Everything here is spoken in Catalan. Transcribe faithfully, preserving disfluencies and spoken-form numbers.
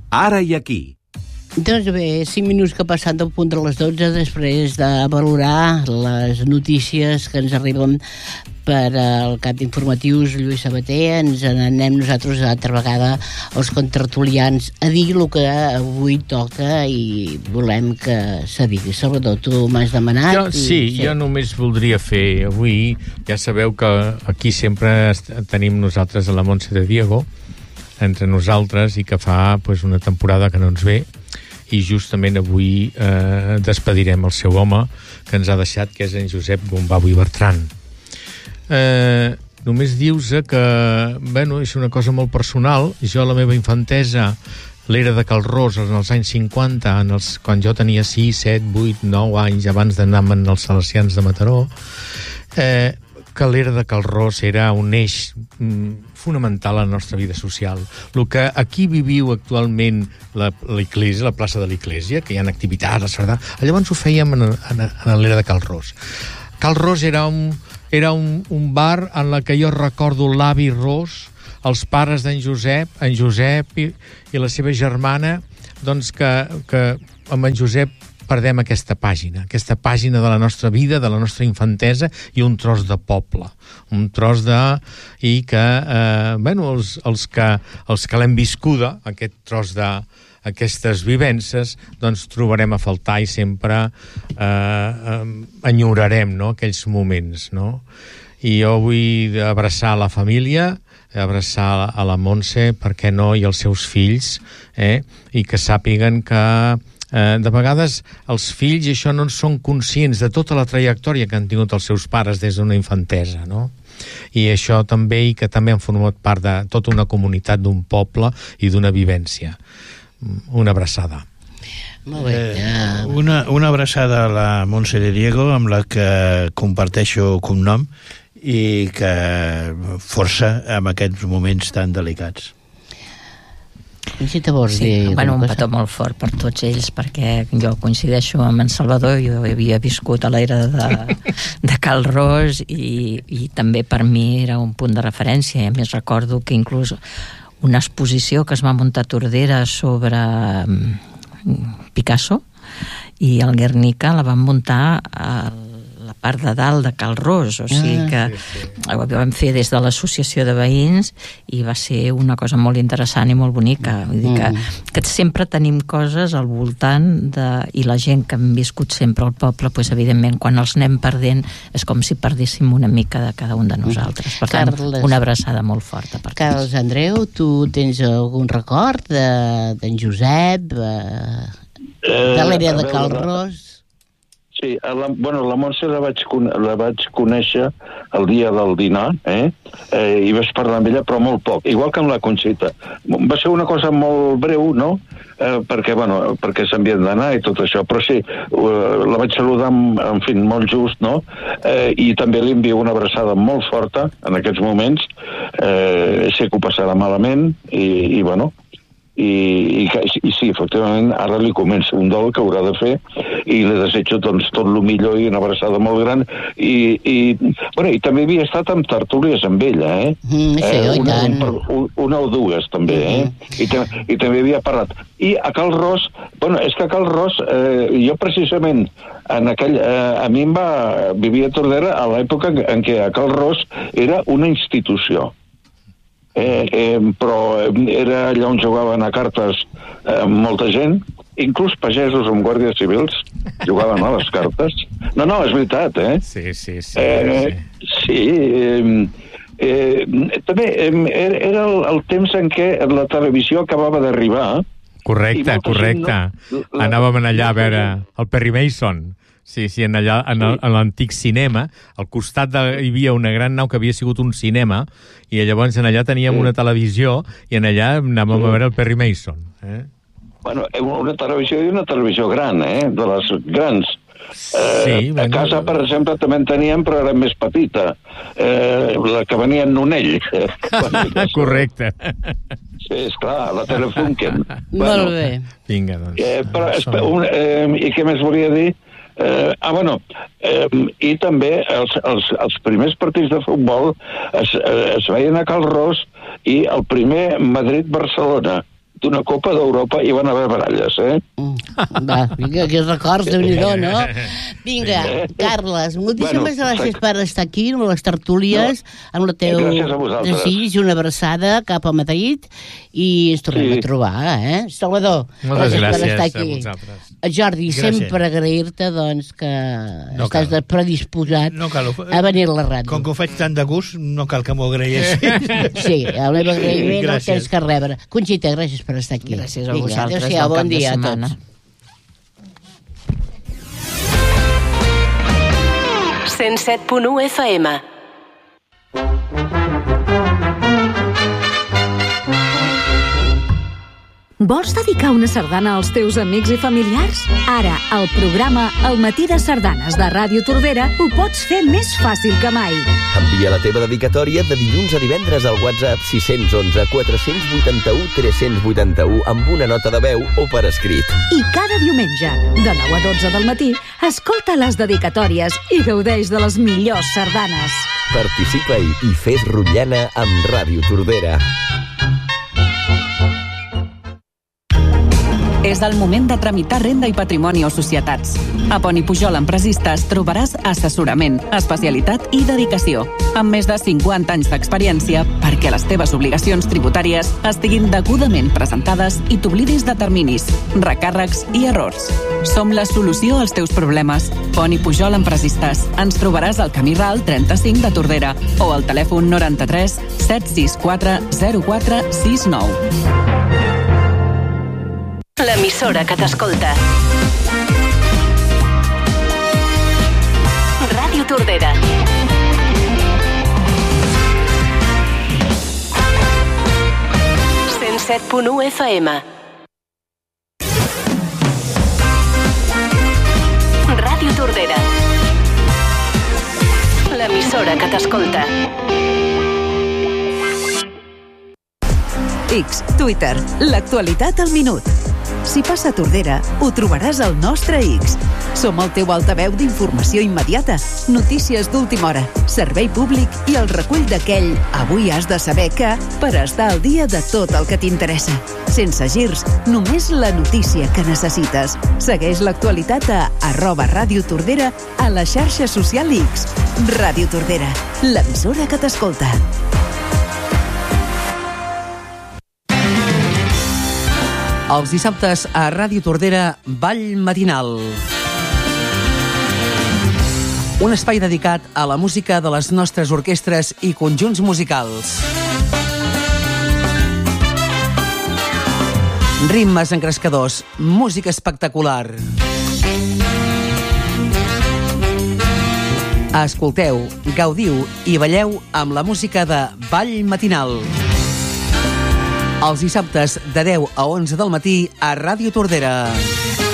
Ara i aquí. Doncs bé, cinc minuts que ha passat del punt de les dotze després de valorar les notícies que ens arriben per al cap d'informatius Lluís Sabater. Ens n'anem nosaltres altra vegada els contertulians a dir el que avui toca i volem que se digui. Salvador, tu m'has demanat... Jo, sí, i, sí, jo només voldria fer avui, ja sabeu que aquí sempre tenim nosaltres a la Montse de Diego entre nosaltres i que fa pues, una temporada que no ens ve, i justament avui eh, despedirem el seu home que ens ha deixat, que és en Josep Gombau i Bertran. Eh, només dius que, bueno, és una cosa molt personal. Jo, a la meva infantesa, l'era de Cal Ros, en els anys cinquanta, en els, quan jo tenia sis, set, vuit, nou anys, abans d'anar amb els salesians de Mataró, eh, que l'era de Cal Ros era un eix mm, fonamental a la nostra vida social. El que aquí viviu actualment l'Església, la plaça de l'Església, que hi ha activitats, la sardana, llavors ho fèiem en, en, en l'era de Cal Ros. Cal Ros era un, era un, un bar en la que jo recordo l'avi Ros, els pares d'en Josep, en Josep i, i la seva germana, doncs que, que amb en Josep perdem aquesta pàgina, aquesta pàgina de la nostra vida, de la nostra infantesa i un tros de poble, un tros de... i que, eh, bueno, els, els que, els que l'hem viscuda, aquest tros de... aquestes vivències, doncs trobarem a faltar i sempre eh, eh, enyorarem, no?, aquells moments, no? I jo vull abraçar la família, abraçar a la Montse, per què no, i els seus fills, eh? I que sàpiguen que Eh, de vegades els fills això no en són conscients de tota la trajectòria que han tingut els seus pares des d'una infantesa, no? I això també, i que també han format part de tota una comunitat, d'un poble i d'una vivència. Una abraçada. Molt bé. Eh, una, una abraçada a la Montse de Diego, amb la que comparteixo cognom i que força en aquests moments tan delicats. Si te vols sí, dir bueno, un cosa? petó molt fort per tots ells, perquè jo coincideixo amb en Salvador. Jo havia viscut a l'era de, de Cal Ros i, i també per mi era un punt de referència, i a més recordo que inclús una exposició que es va muntar a Tordera sobre Picasso i el Guernica la van muntar al la part de dalt de Cal Ros, o sigui que ah, sí, sí. Ho vam fer des de l'associació de veïns i va ser una cosa molt interessant i molt bonica. Vull dir que, que sempre tenim coses al voltant de, i la gent que hem viscut sempre al poble, doncs, evidentment, quan els anem perdent és com si perdéssim una mica de cada un de nosaltres. Per tant, Carles, una abraçada molt forta. Per Carles Andreu, tu tens algun record d'en de, Josep, eh, de l'era de Cal Ros? Sí, la, bueno, la Montse la vaig, la vaig conèixer el dia del dinar, eh? eh? I vaig parlar amb ella, però molt poc, igual que amb la Conxita. Va ser una cosa molt breu, no?, eh, perquè, bueno, perquè s'havien d'anar i tot això, però sí, uh, la vaig saludar, amb, en fi, molt just, no?, eh, i també li envio una abraçada molt forta en aquests moments. Eh, sé que ho passarà malament i, i bueno... I, i, i sí, efectivament, ara li comença un dol que haurà de fer i li desitjo doncs, tot el millor i una abraçada molt gran i, i, bueno, i també havia estat amb tertúlies amb ella, eh? Mm, sí, eh una, un, un, una o dues també, eh? Mm. I, te, i també havia parlat. I a Cal Ros, bueno, és que a Cal Ros, eh, jo precisament en aquell, eh, a mi em va vivir a Tordera a l'època en què a Cal Ros era una institució. Eh, eh, però era allà on jugaven a cartes eh, molta gent, inclús pagesos amb guàrdies civils jugaven a les cartes. No, no, és veritat, eh? Sí, sí, sí. Eh, sí, eh, eh, també eh, era el, el temps en què la televisió acabava d'arribar. Correcte, correcte. No, la, Anàvem allà a veure el Perry Mason. Sí, sí, en allà, en, el, en l'antic cinema, al costat de, hi havia una gran nau que havia sigut un cinema, i llavors en allà teníem sí. una televisió, i en allà anàvem sí. a veure el Perry Mason. Eh? Bueno, una televisió i una televisió gran, eh? De les grans. Sí, eh, bueno, a casa, per exemple, també en teníem, però era més petita. Eh, la que venia en Nonell. Correcte. Sí, esclar, la Telefunken. Molt bueno, bé. Vinga, doncs. Eh, però, un, eh, I què més volia dir? Eh, ah, bueno, eh, i també els, els, els primers partits de futbol es, es veien a Cal Ros i el primer Madrid-Barcelona d'una Copa d'Europa i van haver baralles, eh? Mm, va, vinga, que records, Déu-n'hi-do, no? Vinga, Carles, moltíssimes bueno, gràcies per estar aquí, amb les tertúlies, no. amb la teu desig, una abraçada cap a Madrid, i ens tornem sí. a trobar, eh? Salvador, moltes gràcies, gràcies per estar aquí. A vosaltres. Jordi, gràcies. Sempre agrair-te, doncs, que no estàs cal. predisposat no cal. a venir a la ràdio. Com que ho faig tant de gust, no cal que m'ho agraïssis. Sí, el meu agraïment el tens que rebre. Conxita, gràcies per estar aquí. Gràcies a Vinga, vosaltres. Adéu-siau, bon dia a tots. cent set punt u F M. Vols dedicar una sardana als teus amics i familiars? Ara, al programa El matí de sardanes de Ràdio Tordera ho pots fer més fàcil que mai. Envia la teva dedicatòria de dilluns a divendres al WhatsApp sis un u quatre vuit u tres vuit u amb una nota de veu o per escrit. I cada diumenge, de nou a dotze del matí, escolta les dedicatòries i gaudeix de les millors sardanes. Participa-hi i fes rotllana amb Ràdio Tordera. És el moment de tramitar renda i patrimoni o societats. A Pont i Pujol Empresistes trobaràs assessorament, especialitat i dedicació, amb més de cinquanta anys d'experiència perquè les teves obligacions tributàries estiguin degudament presentades i t'oblidis de terminis, recàrrecs i errors. Som la solució als teus problemes. Pont i Pujol Empresistes. Ens trobaràs al Camí Ral trenta-cinc de Tordera o al telèfon noranta-tres set sis quatre zero quatre sis nou. L'emissora que t'escolta. Ràdio Tordera. cent set punt u F M. Ràdio Tordera. L'emissora que t'escolta. X, Twitter, l'actualitat al minut. Si passa a Tordera, ho trobaràs al nostre X. Som el teu altaveu d'informació immediata, notícies d'última hora, servei públic i el recull d'aquell avui has de saber que per estar al dia de tot el que t'interessa. Sense girs, només la notícia que necessites. Segueix l'actualitat a arroba Ràdio Tordera a la xarxa social X. Ràdio Tordera, l'emissora que t'escolta. Els dissabtes a Ràdio Tordera, Ball Matinal. Un espai dedicat a la música de les nostres orquestres i conjunts musicals. Ritmes encrescadors, música espectacular. Escolteu, gaudiu i balleu amb la música de Ball Matinal. Els dissabtes de deu a onze del matí a Ràdio Tordera.